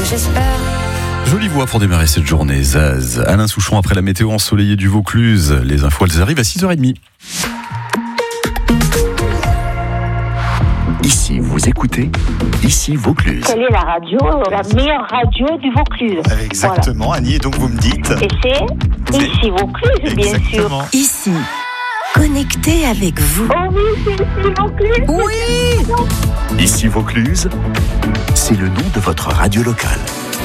j'espère. Jolie voix pour démarrer cette journée, Zaz. Alain Souchon après la météo ensoleillée du Vaucluse. Les infos, elles arrivent à 6h30. Ici, vous écoutez, ici Vaucluse. Quelle est la radio, la meilleure radio du Vaucluse? Exactement, voilà. Annie, donc vous me dites. Et c'est ici Vaucluse, bien sûr. Ici, connecté avec vous. Oh oui, c'est ici Vaucluse. Oui. Ici Vaucluse, c'est le nom de votre radio locale.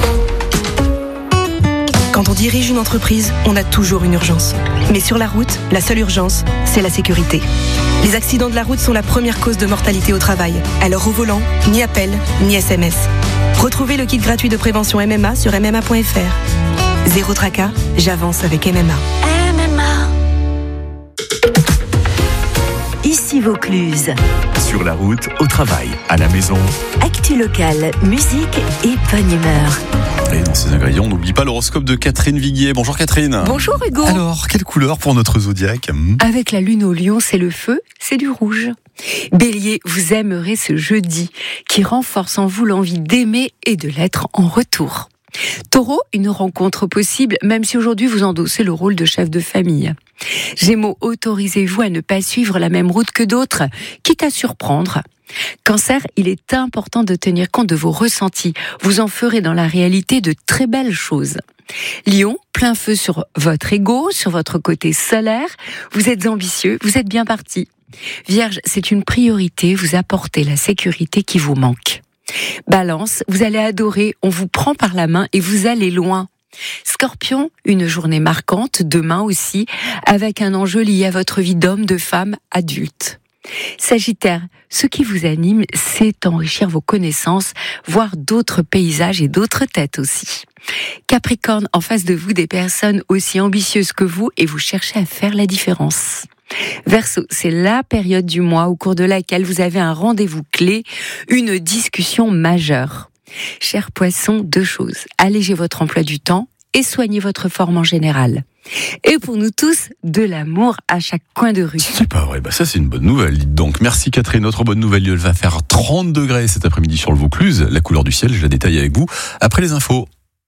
Quand on dirige une entreprise, on a toujours une urgence. Mais sur la route, la seule urgence, c'est la sécurité. Les accidents de la route sont la première cause de mortalité au travail. Alors au volant, ni appel, ni SMS. Retrouvez le kit gratuit de prévention MMA sur MMA.fr. Zéro tracas, j'avance avec MMA. Ici Vaucluse. Sur la route, au travail, à la maison. Actu locale, musique et bonne humeur. Et dans ces ingrédients, on n'oublie pas l'horoscope de Catherine Viguier. Bonjour Catherine. Bonjour Hugo. Alors, quelle couleur pour notre zodiaque? Avec la lune au lion, c'est le feu, c'est du rouge. Bélier, vous aimerez ce jeudi qui renforce en vous l'envie d'aimer et de l'être en retour. Taureau, une rencontre possible, même si aujourd'hui vous endossez le rôle de chef de famille. Gémeaux, autorisez-vous à ne pas suivre la même route que d'autres, quitte à surprendre. Cancer, il est important de tenir compte de vos ressentis. Vous en ferez dans la réalité de très belles choses. Lion, plein feu sur votre ego, sur votre côté solaire. Vous êtes ambitieux, vous êtes bien parti. Vierge, c'est une priorité, vous apportez la sécurité qui vous manque. Balance, vous allez adorer, on vous prend par la main et vous allez loin. Scorpion, une journée marquante, demain aussi, avec un enjeu lié à votre vie d'homme, de femme, adulte. Sagittaire, ce qui vous anime, c'est enrichir vos connaissances, voir d'autres paysages et d'autres têtes aussi. Capricorne, en face de vous, des personnes aussi ambitieuses que vous et vous cherchez à faire la différence. Verseau, c'est la période du mois au cours de laquelle vous avez un rendez-vous clé, une discussion majeure. Chers poissons, 2 choses. Allégez votre emploi du temps et soignez votre forme en général. Et pour nous tous, de l'amour à chaque coin de rue. C'est pas vrai, ça c'est une bonne nouvelle. Donc merci Catherine, notre bonne nouvelle, il va faire 30 degrés cet après-midi sur le Vaucluse. La couleur du ciel, je la détaille avec vous après les infos.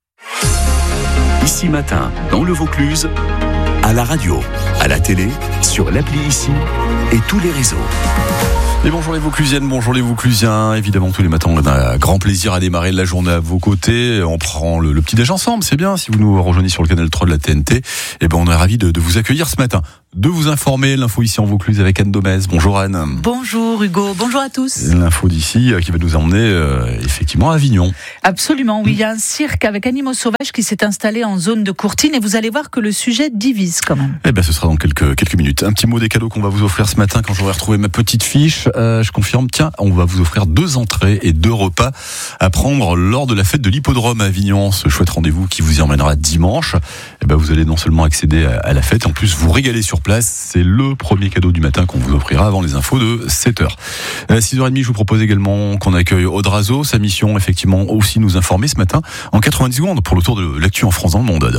Ici matin, dans le Vaucluse, à la radio, à la télé, sur l'appli Ici et tous les réseaux. Et bonjour les Vauclusiennes, bonjour les Vauclusiens. Évidemment, tous les matins, on a un grand plaisir à démarrer la journée à vos côtés. On prend le petit-déj ensemble, c'est bien. Si vous nous rejoignez sur le canal 3 de la TNT, on est ravis de vous accueillir ce matin. De vous informer, l'info ici en Vaucluse avec Anne Domez. Bonjour Anne. Bonjour Hugo, bonjour à tous. L'info d'ici qui va nous emmener effectivement à Avignon. Absolument, oui, il y a un cirque avec animaux sauvages qui s'est installé en zone de Courtine et vous allez voir que le sujet divise quand même. Ce sera dans quelques minutes. Un petit mot des cadeaux qu'on va vous offrir ce matin quand j'aurai retrouvé ma petite fiche. Je confirme, on va vous offrir 2 entrées et 2 repas à prendre lors de la fête de l'hippodrome à Avignon. Ce chouette rendez-vous qui vous y emmènera dimanche. Vous allez non seulement accéder à la fête, en plus vous régaler sur place. C'est le premier cadeau du matin qu'on vous offrira avant les infos de 7h. À 6h30, je vous propose également qu'on accueille Audrazo. Sa mission, effectivement, aussi nous informer ce matin en 90 secondes pour le tour de l'actu en France dans le monde.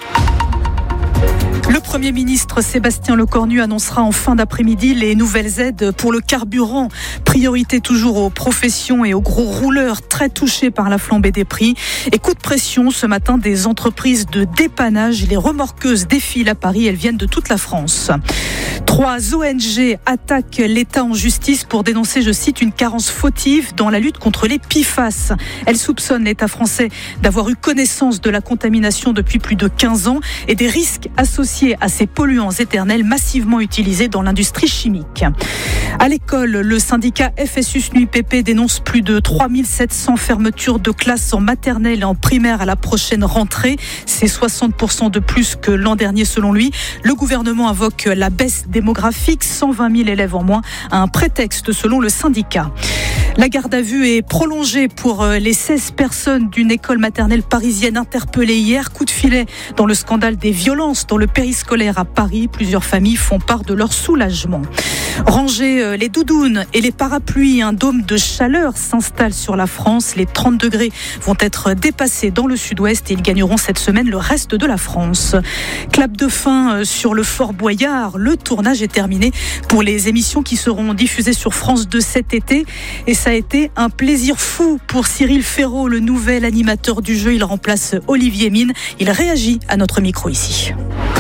Le Premier ministre Sébastien Lecornu annoncera en fin d'après-midi les nouvelles aides pour le carburant. Priorité toujours aux professions et aux gros rouleurs très touchés par la flambée des prix. Et coup de pression ce matin des entreprises de dépannage. Les remorqueuses défilent à Paris, elles viennent de toute la France. 3 ONG attaquent l'État en justice pour dénoncer, je cite, une carence fautive dans la lutte contre les PFAS. Elles soupçonnent l'État français d'avoir eu connaissance de la contamination depuis plus de 15 ans et des risques associés à ces polluants éternels massivement utilisés dans l'industrie chimique. À l'école, le syndicat FSU-SNUIPP dénonce plus de 3700 fermetures de classes en maternelle et en primaire à la prochaine rentrée. C'est 60% de plus que l'an dernier selon lui. Le gouvernement invoque la baisse démographique, 120 000 élèves en moins, à un prétexte selon le syndicat. La garde à vue est prolongée pour les 16 personnes d'une école maternelle parisienne interpellées hier. Coup de filet dans le scandale des violences dans le périscolaire à Paris. Plusieurs familles font part de leur soulagement. Ranger les doudounes et les parapluies, un dôme de chaleur s'installe sur la France. Les 30 degrés vont être dépassés dans le sud-ouest et ils gagneront cette semaine le reste de la France. Clap de fin sur le Fort Boyard. Le tournage est terminé pour les émissions qui seront diffusées sur France 2 cet été. Et ça a été un plaisir fou pour Cyril Ferraud, le nouvel animateur du jeu. Il remplace Olivier Mine. Il réagit à notre micro ici.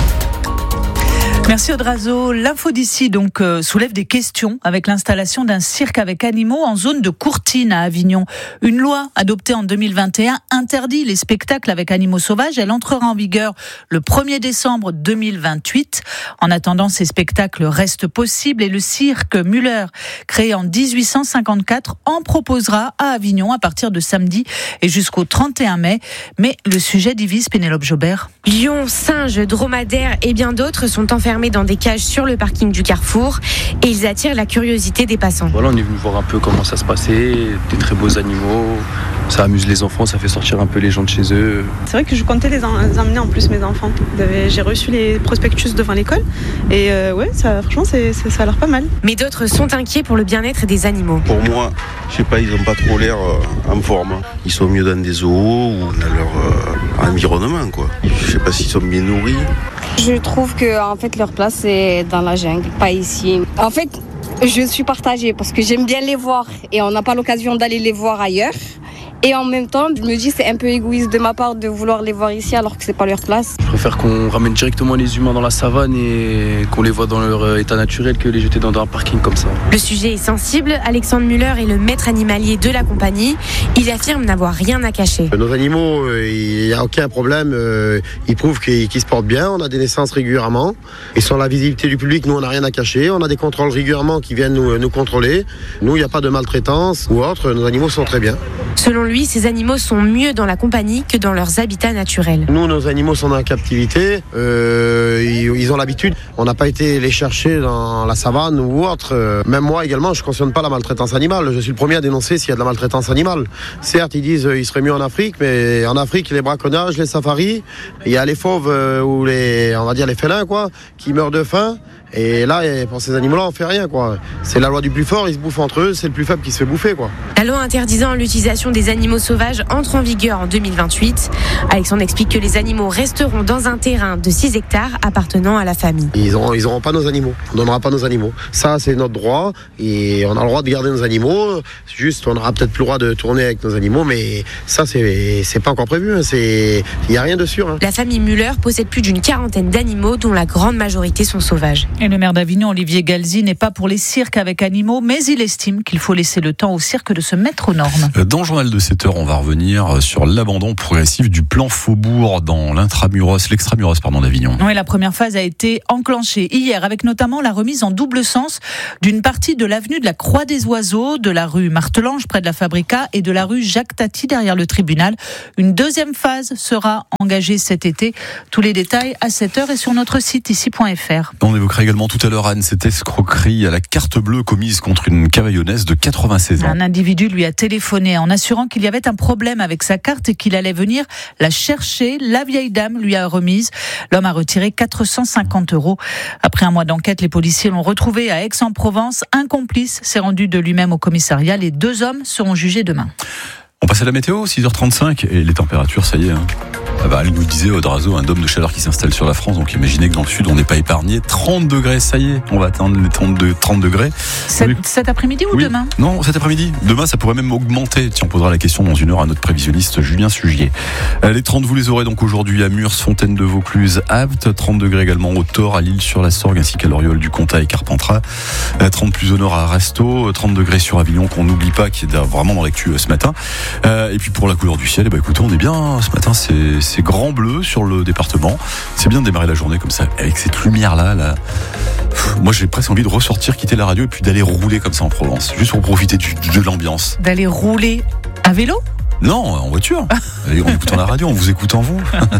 Merci Odrazo. L'info d'ici donc soulève des questions avec l'installation d'un cirque avec animaux en zone de Courtine à Avignon. Une loi adoptée en 2021 interdit les spectacles avec animaux sauvages. Elle entrera en vigueur le 1er décembre 2028. En attendant, ces spectacles restent possibles et le cirque Müller, créé en 1854, en proposera à Avignon à partir de samedi et jusqu'au 31 mai. Mais le sujet divise, Pénélope Jobert. Lions, singes, dromadaires et bien d'autres sont enfermés dans des cages sur le parking du Carrefour et ils attirent la curiosité des passants. Voilà, on est venu voir un peu comment ça se passait, des très beaux animaux, ça amuse les enfants, ça fait sortir un peu les gens de chez eux. C'est vrai que je comptais les emmener en plus mes enfants. J'ai reçu les prospectus devant l'école et franchement ça a l'air pas mal. Mais d'autres sont inquiets pour le bien-être des animaux. Pour moi, je sais pas, ils n'ont pas trop l'air en forme. Ils sont mieux dans des zoos ou dans leur environnement, quoi. Je sais pas s'ils sont bien nourris. Je trouve que en fait leur place c'est dans la jungle, pas ici. En fait, je suis partagée parce que j'aime bien les voir et on n'a pas l'occasion d'aller les voir ailleurs. Et en même temps, je me dis c'est un peu égoïste de ma part de vouloir les voir ici alors que c'est pas leur place. Je préfère qu'on ramène directement les humains dans la savane et qu'on les voit dans leur état naturel que les jeter dans un parking comme ça. Le sujet est sensible. Alexandre Müller est le maître animalier de la compagnie. Il affirme n'avoir rien à cacher. Nos animaux, il n'y a aucun problème. Ils prouvent qu'ils se portent bien. On a des naissances régulièrement. Et sans la visibilité du public, nous, on n'a rien à cacher. On a des contrôles régulièrement qui viennent nous contrôler. Nous, il n'y a pas de maltraitance ou autre. Nos animaux sont très bien. Selon lui, ces animaux sont mieux dans la compagnie que dans leurs habitats naturels. Nous, nos animaux sont en captivité. Ils ont l'habitude. On n'a pas été les chercher dans la savane ou autre. Même moi également, je ne cautionne pas la maltraitance animale. Je suis le premier à dénoncer s'il y a de la maltraitance animale. Certes, ils disent qu'il serait mieux en Afrique, mais en Afrique, les braconnages, les safaris, il y a les fauves ou les félins, quoi, qui meurent de faim. Et là, pour ces animaux-là, on fait rien, quoi. C'est la loi du plus fort, ils se bouffent entre eux, c'est le plus faible qui se fait bouffer, quoi. La loi interdisant l'utilisation des animaux sauvages entre en vigueur en 2028. Alexandre explique que les animaux resteront dans un terrain de 6 hectares appartenant à la famille. Ils auront pas nos animaux, on donnera pas nos animaux. Ça, c'est notre droit et on a le droit de garder nos animaux. Juste, on aura peut-être plus le droit de tourner avec nos animaux, mais ça, c'est pas encore prévu. Il y a rien de sûr. La famille Müller possède plus d'une 40aine d'animaux, dont la grande majorité sont sauvages. Et le maire d'Avignon, Olivier Galzi, n'est pas pour les cirques avec animaux, mais il estime qu'il faut laisser le temps au cirque de se mettre aux normes. Dans le journal de 7h, on va revenir sur l'abandon progressif du plan Faubourg dans l'extramuros d'Avignon. Oui, la première phase a été enclenchée hier, avec notamment la remise en double sens d'une partie de l'avenue de la Croix des Oiseaux, de la rue Martelange près de la Fabrica et de la rue Jacques Tati derrière le tribunal. Une deuxième phase sera engagée cet été. Tous les détails à 7h et sur notre site ici.fr. On évoquera également tout à l'heure, Anne, cette escroquerie à la carte bleue commise contre une cavaillonnaise de 96 ans. Un individu lui a téléphoné en assurant qu'il y avait un problème avec sa carte et qu'il allait venir la chercher. La vieille dame lui a remise. L'homme a retiré 450 €. Après un mois d'enquête, les policiers l'ont retrouvé à Aix-en-Provence. Un complice s'est rendu de lui-même au commissariat. Les 2 hommes seront jugés demain. On passe à la météo, 6h35, et les températures, ça y est. Elle nous disait, Odrazo, un dôme de chaleur qui s'installe sur la France, donc imaginez que dans le sud, on n'est pas épargné. 30 degrés, ça y est, on va atteindre les 30 degrés. Cet après-midi ou demain ? Non, cet après-midi. Demain, ça pourrait même augmenter. Tiens, on posera la question dans 1 heure à notre prévisionniste Julien Sugier. Les 30, vous les aurez donc aujourd'hui à Murs, Fontaine de Vaucluse, Apt. 30 degrés également au Thor, à Lille-sur-la-Sorgue, ainsi qu'à l'Oriole du Comtat et Carpentras. 30 plus au nord à Rasto. 30 degrés sur Avignon, qu'on n'oublie pas, qui est vraiment dans l'actu ce matin. Et puis pour la couleur du ciel, écoutez, on est bien ce matin, c'est grand bleu sur le département. C'est bien de démarrer la journée comme ça, avec cette lumière-là. Moi, j'ai presque envie de ressortir, quitter la radio et puis d'aller rouler comme ça en Provence, juste pour profiter de l'ambiance. D'aller rouler à vélo ? Non, en voiture. En écoutant la radio, en vous écoutant vous.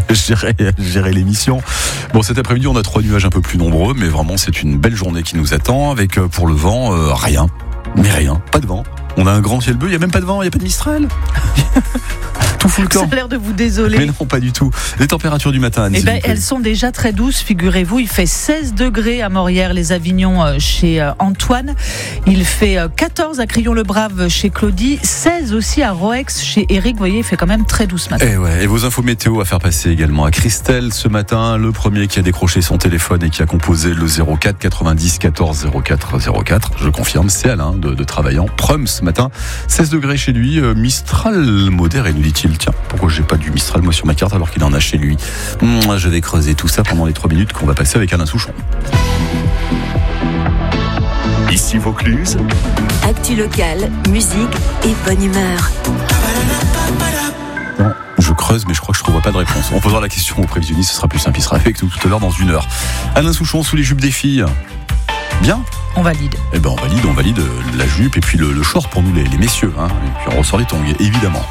Gérer l'émission. Bon, cet après-midi, on a 3 nuages un peu plus nombreux, mais vraiment, c'est une belle journée qui nous attend, avec pour le vent, rien. Mais rien, pas de vent. On a un grand ciel bleu, il n'y a même pas de vent, il n'y a pas de Mistral. Tout fout le camp. Ça a l'air de vous désoler. Mais non, pas du tout. Les températures du matin, Anne. Elles sont déjà très douces, figurez-vous. Il fait 16 degrés à Morières-les-Avignon chez Antoine. Il fait 14 à Crillon-le-Brave chez Claudie. 16 aussi à Roex chez Eric. Vous voyez, il fait quand même très doux ce matin. Et vos infos météo à faire passer également à Christelle ce matin. Le premier qui a décroché son téléphone et qui a composé le 04 90 14 04 04. Je confirme, c'est Alain de Travaillant. Prum ce matin. 16 degrés chez lui. Mistral modéré, nous dit-il. Tiens, pourquoi j'ai pas du Mistral moi sur ma carte alors qu'il en a chez lui? Je vais creuser tout ça pendant les 3 minutes qu'on va passer avec Alain Souchon. Ici Vaucluse. Actu locale, musique et bonne humeur. Non, je creuse, mais je crois que je ne trouverai pas de réponse. On posera la question au prévisionniste, ce sera plus simple. Il sera avec nous tout à l'heure dans 1 heure. Alain Souchon sous les jupes des filles. Bien. On valide. On valide la jupe et puis le short pour nous les messieurs. Et puis on ressort les tongs, évidemment.